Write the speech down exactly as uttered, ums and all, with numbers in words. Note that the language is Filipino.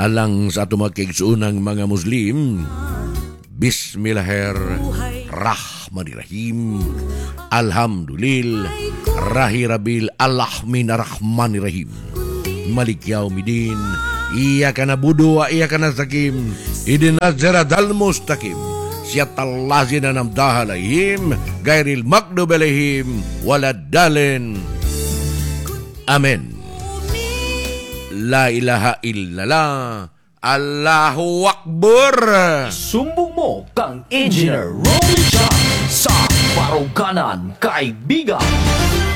Alang sa ato magkaigsuunang mga Muslim, Bismillahir Rahmanirrahim. Alhamdulillah Rahirabil Alahmin Rahmanirrahim. Malikyaw midin, iya kana budu wa iya kana sakim, idina ziradal mustaqim, siyatal lazina namdahalayhim, gairil magdubalihim, waladalen. Amen. La ilaha illallah, Allahu Akbar. Sumbong mo kang Engineer Rolly John sa Baruganan Kaibigan.